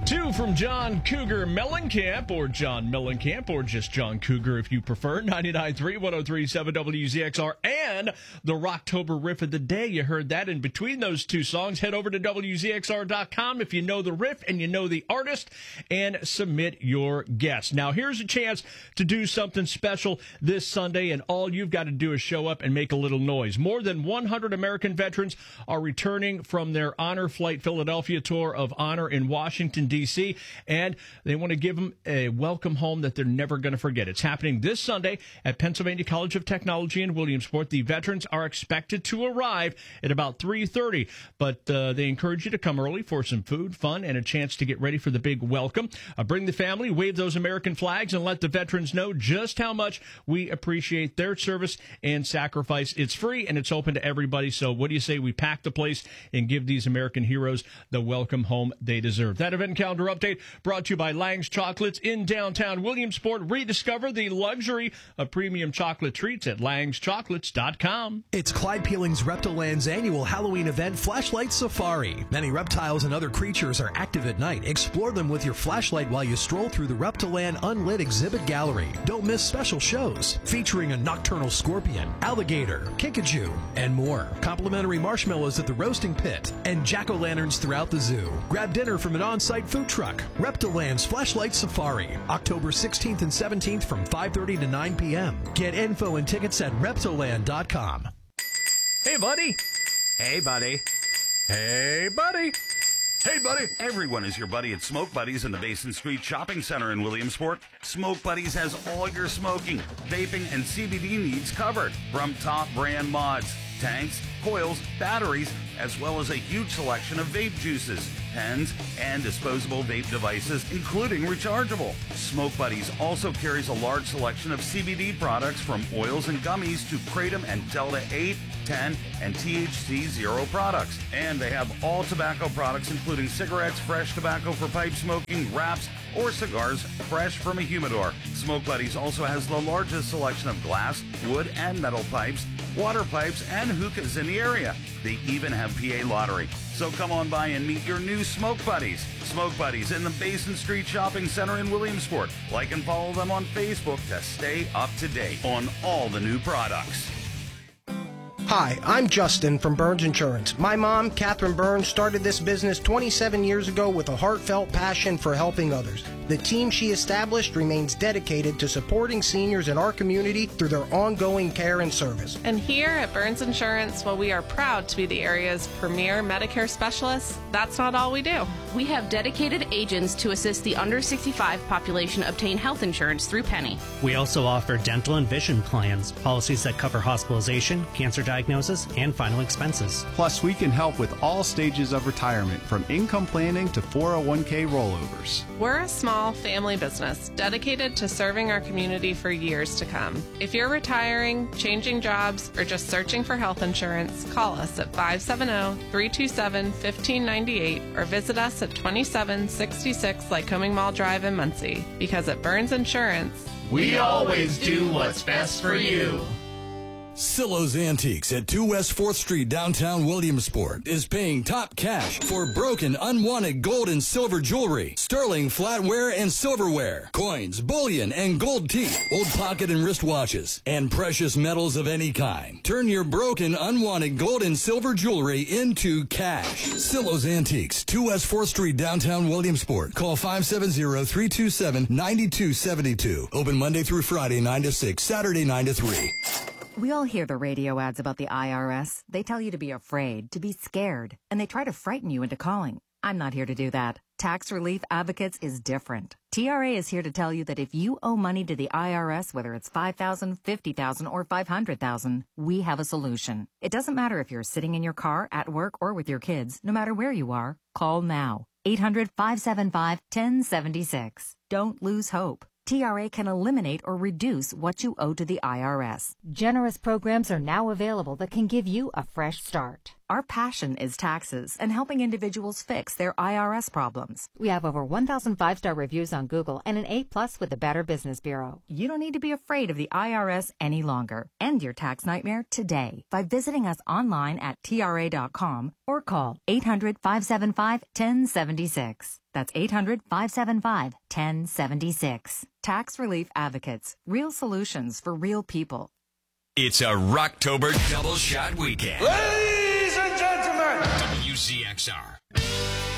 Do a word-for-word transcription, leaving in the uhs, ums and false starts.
Two from John Cougar Mellencamp, or John Mellencamp, or just John Cougar if you prefer. ninety-nine point three, one oh three point seven W Z X R, and the Rocktober Riff of the Day. You heard that. In between those two songs, head over to W Z X R dot com if you know the riff and you know the artist, and submit your guess. Now, here's a chance to do something special this Sunday, and all you've got to do is show up and make a little noise. More than one hundred American veterans are returning from their Honor Flight Philadelphia tour of honor in Washington, D C, and they want to give them a welcome home that they're never going to forget. It's happening this Sunday at Pennsylvania College of Technology in Williamsport. The veterans are expected to arrive at about three thirty, but uh, they encourage you to come early for some food, fun, and a chance to get ready for the big welcome. Uh, bring the family, wave those American flags, and let the veterans know just how much we appreciate their service and sacrifice. It's free, and it's open to everybody, so what do you say we pack the place and give these American heroes the welcome home they deserve? That event calendar update brought to you by Lang's Chocolates in downtown Williamsport. Rediscover the luxury of premium chocolate treats at langs chocolates dot com. It's Clyde Peeling's Reptiland's annual Halloween event, Flashlight Safari. Many reptiles and other creatures are active at night. Explore them with your flashlight while you stroll through the Reptiland Unlit Exhibit Gallery. Don't miss special shows featuring a nocturnal scorpion, alligator, kinkajou, and more. Complimentary marshmallows at the roasting pit and jack-o'-lanterns throughout the zoo. Grab dinner from an on-site food truck. Reptiland's Flashlight Safari, October sixteenth and seventeenth from five thirty to nine p.m. Get info and tickets at reptiland dot com. Hey, buddy. Hey, buddy. Hey, buddy. Hey, buddy. Everyone is your buddy at Smoke Buddies in the Basin Street Shopping Center in Williamsport. Smoke Buddies has all your smoking, vaping, and C B D needs covered. From top brand mods, tanks, coils, batteries, as well as a huge selection of vape juices, pens, and disposable vape devices, including rechargeable. Smoke Buddies also carries a large selection of C B D products, from oils and gummies to Kratom and Delta eight, ten, and T H C zero products. And they have all tobacco products, including cigarettes, fresh tobacco for pipe smoking, wraps, or cigars fresh from a humidor. Smoke Buddies also has the largest selection of glass, wood, and metal pipes, water pipes, and hookahs in the area. They even have P A lottery. So come on by and meet your new Smoke Buddies. Smoke Buddies in the Basin Street Shopping Center in Williamsport. Like and follow them on Facebook to stay up to date on all the new products. Hi, I'm Justin from Burns Insurance. My mom, Catherine Burns, started this business twenty-seven years ago with a heartfelt passion for helping others. The team she established remains dedicated to supporting seniors in our community through their ongoing care and service. And here at Burns Insurance, while we are proud to be the area's premier Medicare specialists, that's not all we do. We have dedicated agents to assist the under sixty-five population obtain health insurance through Penny. We also offer dental and vision plans, policies that cover hospitalization, cancer diagnosis, and final expenses. Plus, we can help with all stages of retirement, from income planning to four oh one k rollovers. We're a small family business dedicated to serving our community for years to come. If you're retiring, changing jobs, or just searching for health insurance, call us at five seven zero, three two seven, one five nine eight or visit us at twenty-seven sixty-six Lycoming Mall Drive in Muncie. Because at Burns Insurance, we always do what's best for you. Silo's Antiques at two West fourth Street, downtown Williamsport, is paying top cash for broken, unwanted gold and silver jewelry, sterling flatware and silverware, coins, bullion, and gold teeth, old pocket and wristwatches, and precious metals of any kind. Turn your broken, unwanted gold and silver jewelry into cash. Silo's Antiques, two West fourth Street, downtown Williamsport. Call five seven zero, three two seven, nine two seven two. Open Monday through Friday, nine to six, Saturday, nine to three. We all hear the radio ads about the I R S. They tell you to be afraid, to be scared, and they try to frighten you into calling. I'm not here to do that. Tax Relief Advocates is different. T R A is here to tell you that if you owe money to the I R S, whether it's five thousand dollars, fifty thousand dollars, or five hundred thousand dollars, we have a solution. It doesn't matter if you're sitting in your car, at work, or with your kids. No matter where you are, call now. eight hundred, five seven five, one oh seven six. Don't lose hope. T R A can eliminate or reduce what you owe to the I R S. Generous programs are now available that can give you a fresh start. Our passion is taxes and helping individuals fix their I R S problems. We have over one thousand five-star reviews on Google and an A plus with the Better Business Bureau. You don't need to be afraid of the I R S any longer. End your tax nightmare today by visiting us online at T R A dot com or call eight hundred, five seven five, one oh seven six. That's eight hundred, five seven five, one oh seven six. Tax Relief Advocates. Real solutions for real people. It's a Rocktober double shot weekend. Ladies and gentlemen, W Z X R.